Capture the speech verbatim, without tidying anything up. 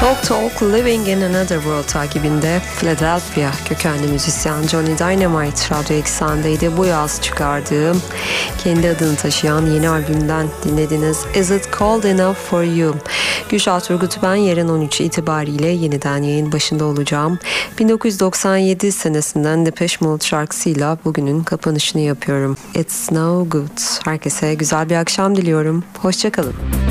Talk Talk Living in Another World takibinde Philadelphia kökenli müzisyen Johnny Dynamite Radyo Eksen'deydi. Bu yaz çıkardığım kendi adını taşıyan yeni albümden dinlediniz. Is It Cold Enough For You? Gülşah Turgut'u ben yarın on üç itibariyle yeniden yayın başında olacağım. bin dokuz yüz doksan yedi senesinden Depeche Mode şarkısıyla bugünün kapanışını yapıyorum. It's No Good. Herkese güzel bir akşam diliyorum. Hoşçakalın.